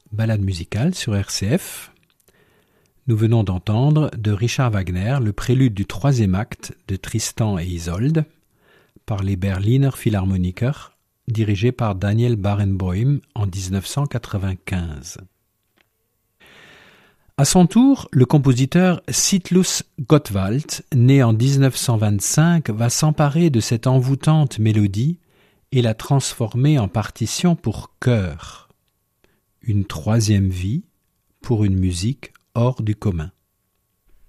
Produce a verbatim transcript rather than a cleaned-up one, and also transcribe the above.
Balade musicale sur R C F. Nous venons d'entendre de Richard Wagner le prélude du troisième acte de Tristan et Isolde par les Berliner Philharmoniker, dirigé par Daniel Barenboim en dix-neuf cent quatre-vingt-quinze. À son tour, le compositeur Sitlus Gottwald, né en dix-neuf cent vingt-cinq, va s'emparer de cette envoûtante mélodie et la transformer en partition pour chœur. Une troisième vie pour une musique hors du commun.